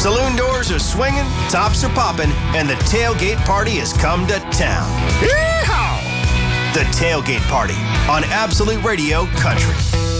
Saloon doors are swinging, tops are popping, and the tailgate party has come to town. Yeehaw! The Tailgate Party on Absolute Radio Country.